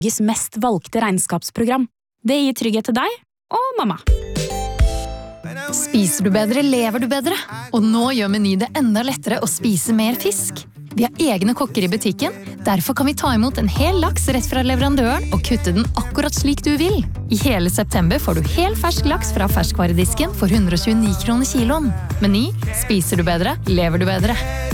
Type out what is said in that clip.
Norges mest valgte regnskapsprogram. Det gir trygghet til deg og mamma. Spiser du bedre, lever du bedre. Og nå gjør Meny det enda lettere å spise mer fisk. Vi har egne kokker i butikken, derfor kan vi ta imot en hel laks rett fra leverandøren og kutte den akkurat slik du vil. I hele september får du hel fersk laks fra ferskvaredisken for 129 kroner kiloen. Meny, spiser du bedre, lever du bedre.